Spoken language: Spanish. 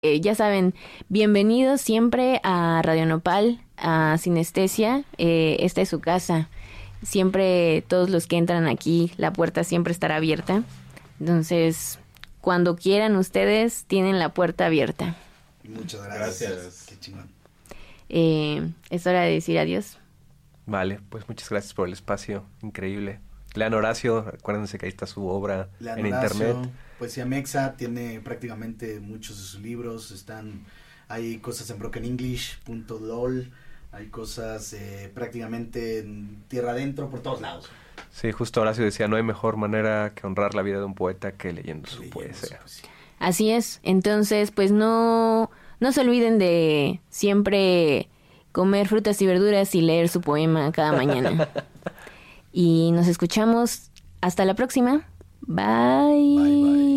Ya saben, bienvenidos siempre a Radio Nopal, a Sinestesia. Esta es su casa. Siempre todos los que entran aquí, la puerta siempre estará abierta. Entonces, cuando quieran ustedes, tienen la puerta abierta. Muchas gracias. Qué chingón. Es hora de decir adiós. Vale, pues muchas gracias por el espacio, increíble. Lean Horacio, acuérdense que ahí está su obra en internet. Poesía Mexa tiene prácticamente muchos de sus libros, hay cosas en brokenenglish.lol, hay cosas prácticamente en tierra adentro, por todos lados. Sí, justo Horacio decía, no hay mejor manera que honrar la vida de un poeta que leyendo su poesía. Así es, entonces pues no se olviden de siempre comer frutas y verduras y leer su poema cada mañana. Y nos escuchamos hasta la próxima. Bye. Bye, bye.